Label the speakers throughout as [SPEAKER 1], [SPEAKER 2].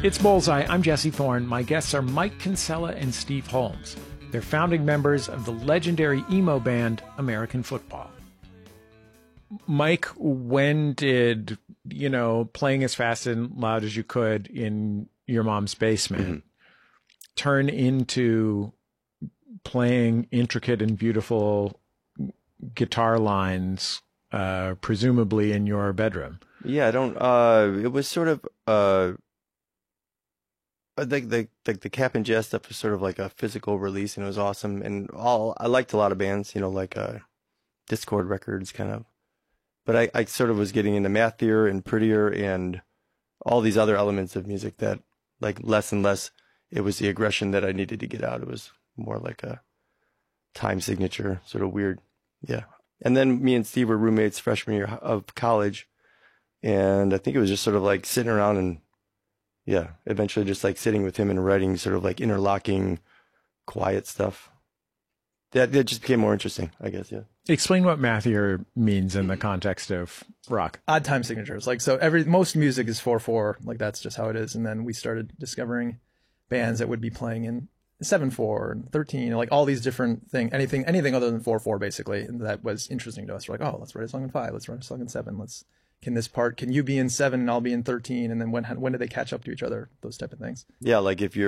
[SPEAKER 1] It's Bullseye. I'm Jesse Thorne. My guests are Mike Kinsella and Steve Holmes. They're founding members of the legendary emo band American Football. Mike, when did, playing as fast and loud as you could in your mom's basement turn into playing intricate and beautiful guitar lines, presumably in your bedroom?
[SPEAKER 2] Yeah, it was sort of, I think the Cap and Jazz stuff was sort of like a physical release, and it was awesome. And I liked a lot of bands, like Discord Records kind of. But I sort of was getting into Mathier and Prettier and all these other elements of music that, like, less and less, it was the aggression that I needed to get out. It was more like a time signature, sort of weird. Yeah. And then me and Steve were roommates freshman year of college. And I think it was just sort of like sitting around and, yeah, eventually just like sitting with him and writing sort of like interlocking, quiet stuff. That just became more interesting, I guess, yeah.
[SPEAKER 1] Explain what Mathier means in the context of rock.
[SPEAKER 3] Odd time signatures. Like, so most music is 4/4. Like, that's just how it is. And then we started discovering bands that would be playing in 7/4 and 13, like all these different things, anything other than 4/4, basically. And that was interesting to us. We're like, oh, let's write a song in 5. Let's write a song in 7. Can you be in 7 and I'll be in 13? And then when do they catch up to each other? Those type of things.
[SPEAKER 2] Yeah. Like if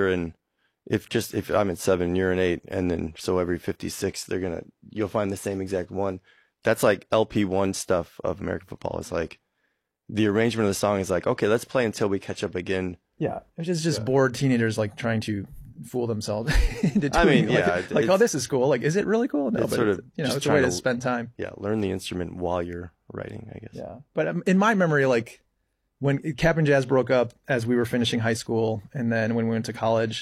[SPEAKER 2] I'm in 7, you're in 8, and then so every 56, you'll find the same exact one. That's like LP1 stuff of American Football. It's like the arrangement of the song is like, okay, let's play until we catch up again.
[SPEAKER 3] Yeah. It's just bored teenagers like trying to fool themselves into doing oh, this is cool. Like, is it really cool? No, but it's a way to spend time.
[SPEAKER 2] Yeah. Learn the instrument while you're writing, I guess.
[SPEAKER 3] Yeah. But in my memory, like when Cap and Jazz broke up as we were finishing high school, and then when we went to college,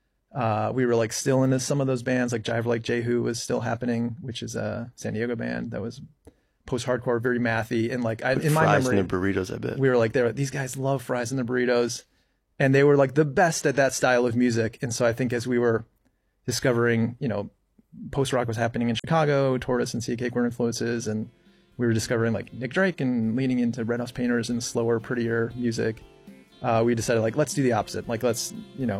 [SPEAKER 3] we were like still into some of those bands, like Jive Like Jehu was still happening, which is a San Diego band that was post-hardcore, very mathy. And like in my memory,
[SPEAKER 2] fries and the burritos, I bet.
[SPEAKER 3] We were like, these guys love fries and the burritos. And they were like the best at that style of music. And so I think as we were discovering, post-rock was happening in Chicago, Tortoise and Sea Cake were influences. And we were discovering like Nick Drake and leaning into Red House Painters and slower, prettier music. We decided, like, let's do the opposite. Like, let's,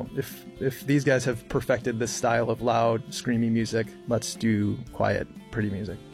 [SPEAKER 3] if these guys have perfected this style of loud, screamy music, let's do quiet, pretty music.